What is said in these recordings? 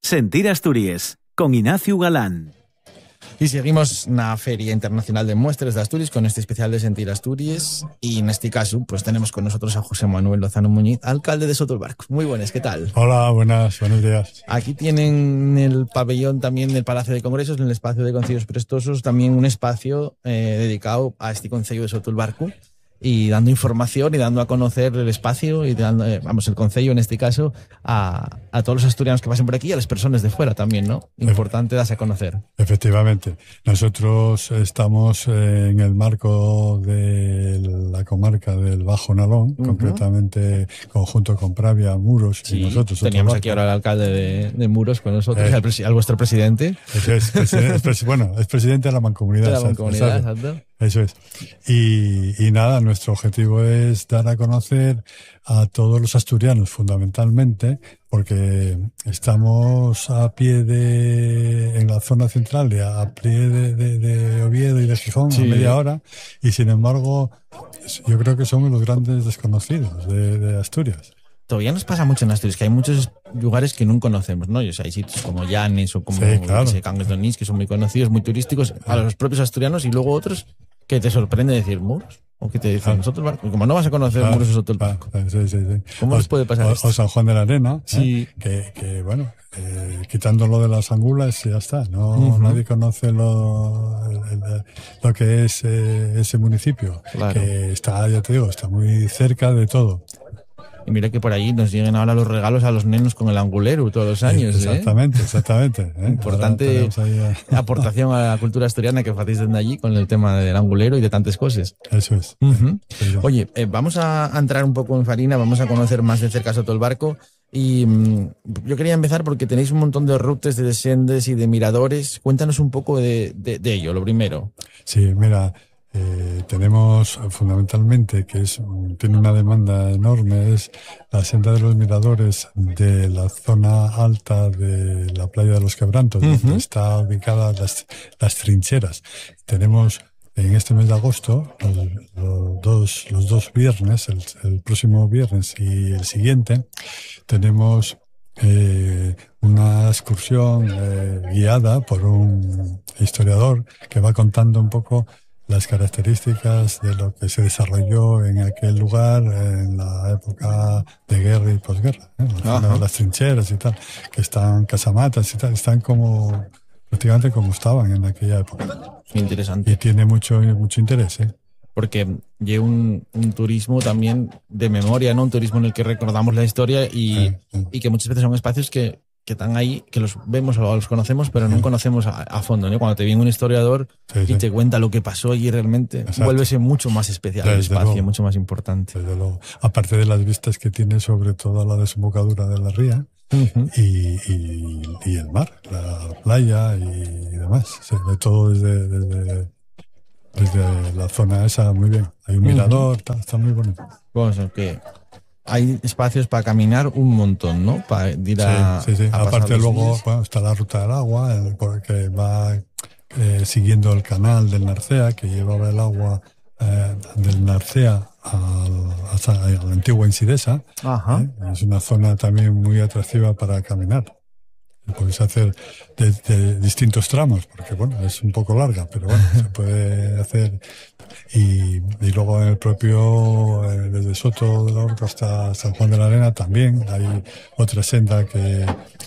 Sentir Asturias, con Ignacio Galán. Y seguimos na Feria Internacional de Muestres de Asturias con este especial de Sentir Asturias, y en este caso pues tenemos con nosotros a José Manuel Lozano Muñiz, alcalde de Soto del Barco. Muy buenas, ¿qué tal? Hola, buenos días. Aquí tienen el pabellón también del Palacio de Congresos, en el espacio de Concilios Prestosos, también un espacio dedicado a este concello de Soto del Barco, y dando información y dando a conocer el espacio y dando, el concello en este caso, a todos los asturianos que pasen por aquí y a las personas de fuera también, ¿no? Importante darse a conocer. Efectivamente. Nosotros estamos en el marco de la comarca del Bajo Nalón, concretamente conjunto con Pravia, Muros, sí, y nosotros. Teníamos aquí ahora al alcalde de Muros con nosotros, al vuestro presidente. Eso es presidente de la Mancomunidad. De la Mancomunidad, exacto. Eso es. Y nada, nuestro objetivo es dar a conocer a todos los asturianos, fundamentalmente, porque estamos en la zona central, a pie de Oviedo y de Gijón, sí, a media hora, y sin embargo, yo creo que somos los grandes desconocidos de Asturias. Todavía nos pasa mucho en Asturias, que hay muchos lugares que no conocemos, ¿no? O sea, hay sitios como Llanes o como Cangas de Onís, que son muy conocidos, muy turísticos a los propios asturianos, y luego otros que te sorprende decir Muros, o que te dicen Soto del Barco. Como no vas a conocer Muros o Soto del Barco. Sí. ¿Cómo les puede pasar esto? O San Juan de la Arena, sí. Que bueno, quitándolo de las angulas, ya está. No, nadie conoce lo que es ese municipio, claro, que está, ya te digo, está muy cerca de todo. Y mira que por ahí nos lleguen ahora los regalos a los nenos con el angulero todos los años. Exactamente. Importante aportación a la cultura asturiana que hacéis desde allí con el tema del angulero y de tantas cosas. Eso es. Oye, vamos a entrar un poco en farina, vamos a conocer más de cerca Soto del Barco. Y yo quería empezar porque tenéis un montón de rutas, de sendes y de miradores. Cuéntanos un poco de ello, lo primero. Sí, mira... tenemos fundamentalmente, tiene una demanda enorme, es la senda de los miradores de la zona alta de la playa de los Quebrantos, donde está ubicada las trincheras. Tenemos en este mes de agosto, los dos viernes, el próximo viernes y el siguiente, tenemos una excursión guiada por un historiador que va contando un poco las características de lo que se desarrolló en aquel lugar en la época de guerra y posguerra, la zona de las trincheras y tal, que están casamatas y tal, están prácticamente como estaban en aquella época. Interesante. Y tiene mucho interés, porque lleva un turismo también de memoria, ¿no? Un turismo en el que recordamos la historia y que muchas veces son espacios que están ahí, que los vemos o los conocemos, pero no conocemos a fondo, ¿no? Cuando te viene un historiador y te cuenta lo que pasó allí realmente, vuelve mucho más especial el espacio, luego, mucho más importante. Desde luego. Aparte de las vistas que tiene sobre toda la desembocadura de la ría y el mar, la playa y demás. Se ve todo desde la zona esa muy bien. Hay un mirador, está muy bonito. Bueno, que hay espacios para caminar un montón, ¿no? Para ir a aparte luego está la ruta del agua, porque va siguiendo el canal del Narcea, que llevaba el agua del Narcea hasta la antigua Insidesa. Es una zona también muy atractiva para caminar. Puedes hacer de distintos tramos, porque bueno, es un poco larga, pero bueno, se puede hacer. Y luego en el propio, desde Soto del Barco hasta San Juan de la Arena también hay otra senda que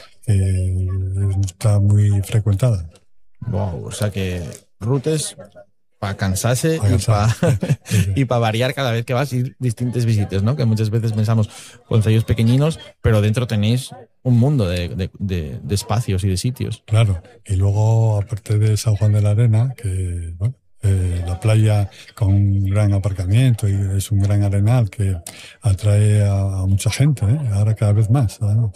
está muy frecuentada. Wow, o sea que rutas para cansarse y para variar cada vez que vas, ir distintas visitas, ¿no? Que muchas veces pensamos concellos pequeñinos, pero dentro tenéis un mundo de espacios y de sitios. Claro, y luego aparte de San Juan de la Arena, que bueno, la playa con un gran aparcamiento y es un gran arenal que atrae a mucha gente, ahora cada vez más, ¿no?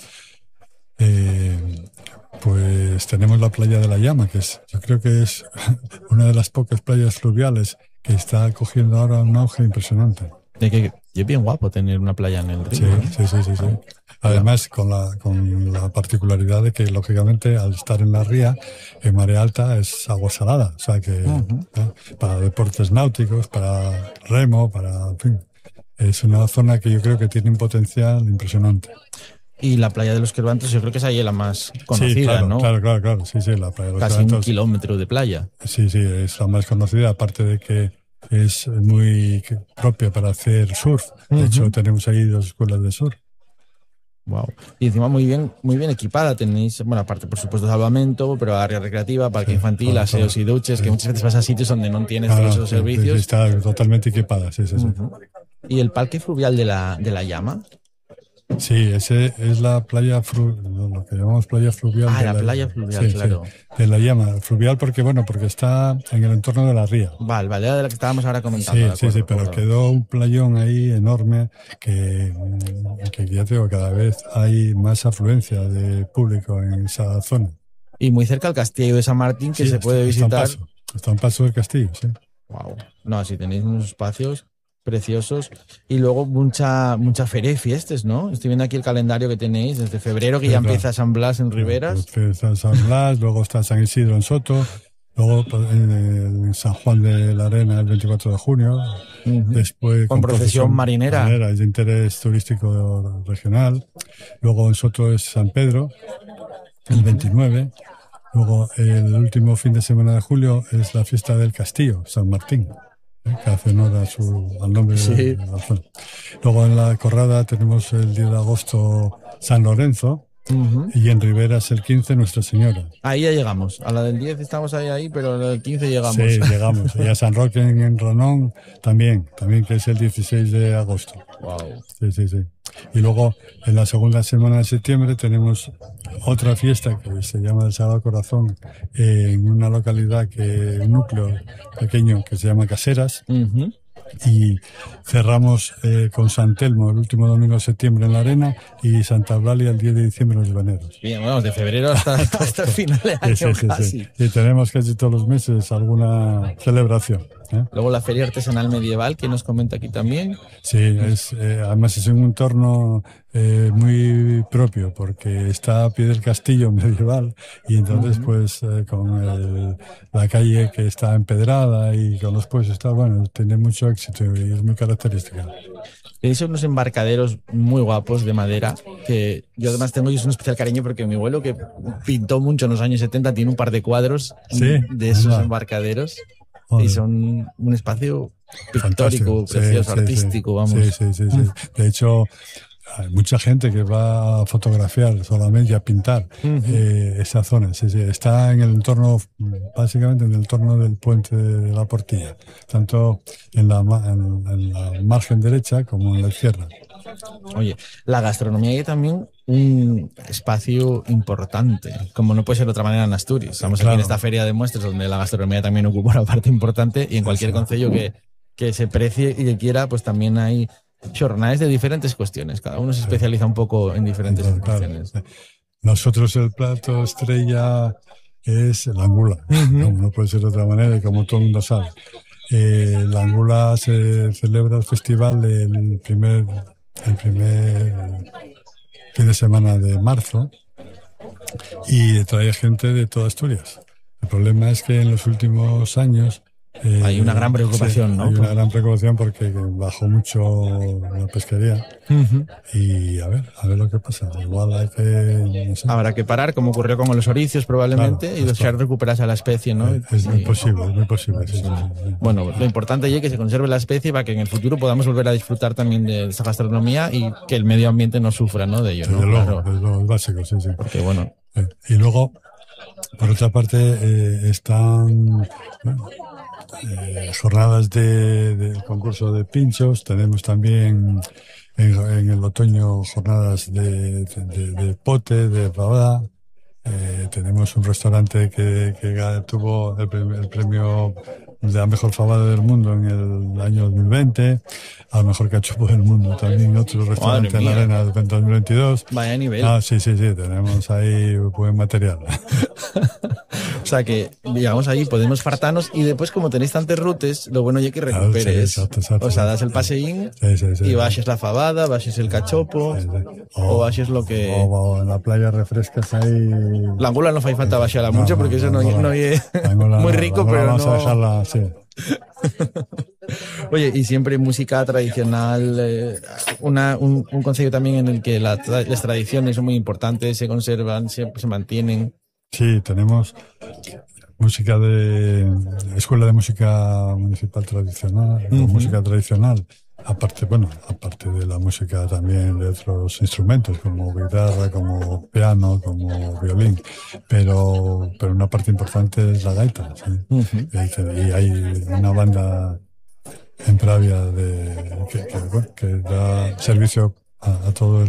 Pues tenemos la playa de la Llama, yo creo que es una de las pocas playas fluviales que está cogiendo ahora un auge impresionante. Y es bien guapo tener una playa en el río. Sí. Además, con la particularidad de que, lógicamente, al estar en la ría, en marea alta es agua salada. O sea que para deportes náuticos, para remo, en fin, es una zona que yo creo que tiene un potencial impresionante. Y la playa de los Querbantos, yo creo que es ahí la más conocida, sí, claro, ¿no? Claro. Sí, la playa de los Casi Querbantos. 1 kilómetro de playa. Sí, es la más conocida, aparte de que es muy propia para hacer surf. De hecho, tenemos ahí 2 escuelas de surf. Wow. Y encima muy bien equipada. Tenéis, bueno, aparte por supuesto salvamento, pero área recreativa, parque infantil, aseos y duches, que muchas veces vas a sitios donde no tienes todos esos servicios. Está totalmente equipada, sí. ¿Y el parque fluvial de la Llama? Sí, ese es la playa, lo que llamamos playa fluvial. La playa fluvial, claro. De la Llama. Fluvial porque está en el entorno de la ría. Vale, de la que estábamos ahora comentando. Sí, pero quedó un playón ahí enorme que ya te digo, cada vez hay más afluencia de público en esa zona. Y muy cerca al castillo de San Martín, que se puede visitar. Está un paso del castillo, sí. Wow. No, si tenéis unos espacios preciosos y luego mucha feria y fiestas, ¿no? Estoy viendo aquí el calendario que tenéis desde febrero, que ya empieza San Blas en Riberas. Está San Blas, luego está San Isidro en Soto, luego en San Juan de la Arena el 24 de junio, después con procesión marinera. Es de interés turístico regional, luego en Soto es San Pedro el 29, luego el último fin de semana de julio es la fiesta del Castillo, San Martín, que hace honor al nombre de la zona. Luego en la Corrada tenemos el 10 de agosto San Lorenzo, y en Riberas el 15 Nuestra Señora. Ahí ya llegamos. A la del 10 estamos ahí, pero a la del 15 llegamos. Sí, llegamos. Y a San Roque en Ronón también, que es el 16 de agosto. Wow. Sí. Y luego en la segunda semana de septiembre tenemos otra fiesta que se llama el Sagrado Corazón en una localidad, un núcleo pequeño que se llama Caseras. Y cerramos con San Telmo el último domingo de septiembre en la Arena y Santa Eulalia el 10 de diciembre en los Veneros. Bien, bueno, de febrero hasta el final de año casi. Y tenemos casi todos los meses alguna celebración. Luego la feria artesanal medieval que nos comenta aquí también. Sí, además es un entorno muy propio porque está a pie del castillo medieval y entonces con la calle que está empedrada y con los puestos tiene mucho éxito y es muy característica. Tenéis unos embarcaderos muy guapos de madera que yo además tengo un especial cariño porque mi abuelo, que pintó mucho en los años 70, tiene un par de cuadros de esos embarcaderos. Y son un espacio pictórico, precioso, artístico, vamos. Sí. De hecho, hay mucha gente que va a fotografiar solamente y a pintar esa zona. Sí. Está en el entorno, básicamente en el entorno del puente de la Portilla, tanto en la margen derecha como en la izquierda. Oye, la gastronomía hay también un espacio importante, como no puede ser de otra manera en Asturias. Estamos aquí en esta feria de muestras donde la gastronomía también ocupa una parte importante y en cualquier concello que se precie y que quiera, pues también hay jornadas de diferentes cuestiones. Cada uno se especializa un poco en diferentes cuestiones. Nosotros el plato estrella es la angula, no puede ser de otra manera y como todo el mundo sabe. La angula se celebra el festival el primer fin de semana de marzo y trae gente de toda Asturias. El problema es que en los últimos años hay una gran preocupación, ¿no? Hay una gran preocupación porque bajó mucho la pesquería y a ver lo que pasa. Igual hay que... No sé. Habrá que parar, como ocurrió con los oricios probablemente, y dejar recuperarse a la especie, ¿no? Es muy posible. Sí. Bueno, lo importante es que se conserve la especie para que en el futuro podamos volver a disfrutar también de esa gastronomía y que el medio ambiente no sufra, ¿no? De ello, ¿no? Desde luego, es básico, sí. Porque bueno... Y luego, por otra parte, están... jornadas de concurso de pinchos. Tenemos también en el otoño jornadas de pote, de babada. Tenemos un restaurante que tuvo el premio de la mejor fabada del mundo en el año 2020, al mejor cachopo del mundo también, otro restaurante en la Arena del 2022. Vaya nivel. Sí, tenemos ahí buen material. O sea que, digamos, ahí podemos fartarnos y después, como tenéis tantas rutas, lo bueno es que recuperes. Exacto. O sea, das el paseín y baixes la fabada, baixes el cachopo, o baixes lo que... O en la playa refrescas ahí... La angula no fai falta baixarla mucho porque eso no es muy rico, pero vamos no... a dejarla, sí. Oye, y siempre música tradicional, un concello también en el que las tradiciones son muy importantes, se conservan, se mantienen. Sí, tenemos música Escuela de Música Municipal Tradicional, música tradicional. Aparte de la música también de otros instrumentos como guitarra, como piano, como violín, pero una parte importante es la gaita, ¿sí? Y hay una banda en Pravia que da servicio a toda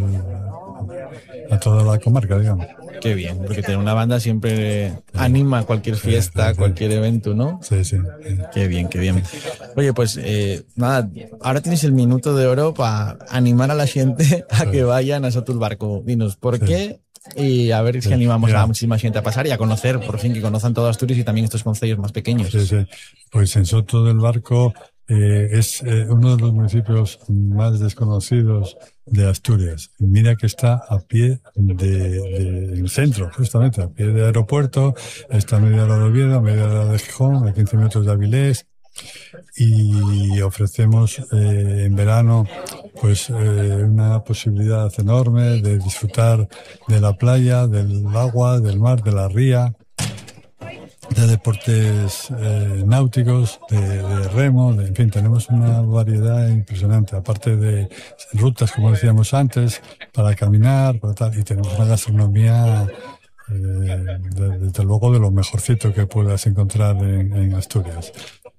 la comarca, digamos. Qué bien, porque tener una banda siempre anima cualquier fiesta, cualquier evento, ¿no? Sí, sí. Qué bien, qué bien. Oye, pues nada, ahora tienes el minuto de oro para animar a la gente a que vayan a Sotulbarco. Dinos, ¿por qué? Y a ver si animamos a muchísima gente a pasar y a conocer, por fin, que conozcan todo Asturias y también estos concellos más pequeños. Sí, sí. Pues en Soto del Barco es uno de los municipios más desconocidos de Asturias. Mira que está a pie del centro, justamente, a pie de aeropuerto, está a media hora de Oviedo, a media hora de Gijón, a 15 minutos de Avilés, y ofrecemos en verano pues una posibilidad enorme de disfrutar de la playa, del agua, del mar, de la ría, de deportes náuticos, de remo, en fin, tenemos una variedad impresionante, aparte de rutas, como decíamos antes, para caminar, para tal, y tenemos una gastronomía desde luego de lo mejorcito que puedas encontrar en Asturias.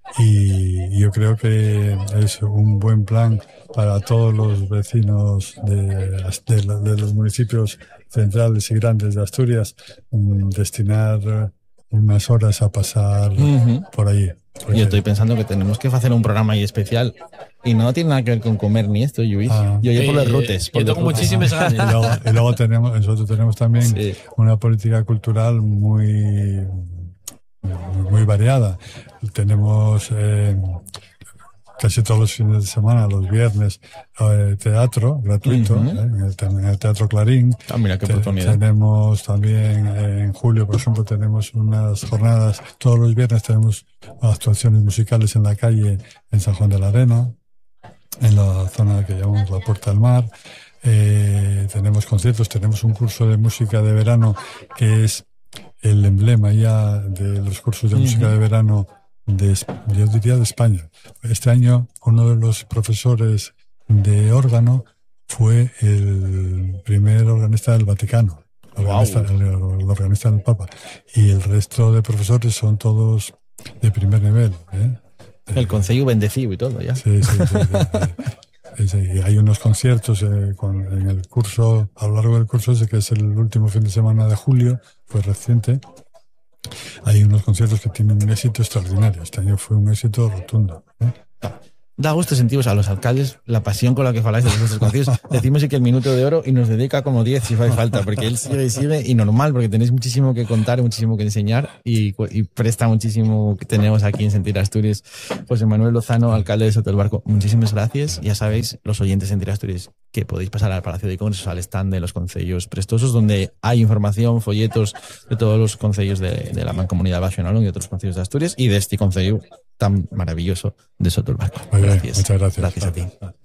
Y yo creo que es un buen plan para todos los vecinos de los municipios centrales y grandes de Asturias, destinar unas horas a pasar por allí. Yo estoy pensando que tenemos que hacer un programa ahí especial y no tiene nada que ver con comer ni esto, Lluís. Yo por los rutes. Yo tengo muchísimas ganas. Y luego nosotros tenemos también una política cultural muy variada. Tenemos casi todos los fines de semana, los viernes, teatro gratuito, en el Teatro Clarín. Mira qué oportunidad. Tenemos también, en julio, por ejemplo, tenemos unas jornadas, todos los viernes tenemos actuaciones musicales en la calle en San Juan de la Arena, en la zona que llamamos la Puerta del Mar. Tenemos conciertos, tenemos un curso de música de verano que es el emblema ya de los cursos de música de verano yo diría de España. Este año uno de los profesores de órgano fue el primer organista del Vaticano, el organista del Papa, y el resto de profesores son todos de primer nivel. El concello bendecido y todo, ya. Sí. Y hay unos conciertos en el curso, a lo largo del curso ese, que es el último fin de semana de julio, fue reciente. Hay unos conciertos que tienen un éxito extraordinario. Este año fue un éxito rotundo. Da gusto sentiros a los alcaldes la pasión con la que faláis de vuestros conciertos. Decimos que el minuto de oro y nos dedica como 10 si hace falta, porque él sigue y normal, porque tenéis muchísimo que contar, muchísimo que enseñar y presta muchísimo que tenemos aquí en Sentir Asturias. José Manuel Lozano, alcalde de Soto del Barco, muchísimas gracias. Ya sabéis, los oyentes de Sentir Asturias, que podéis pasar al Palacio de Congresos, al stand de los concellos prestosos, donde hay información, folletos de todos los concellos de la Mancomunidad Baxionalón y de otros concellos de Asturias y de este concello tan maravilloso de Soto del Barco. Gracias. Muchas gracias. Gracias a ti.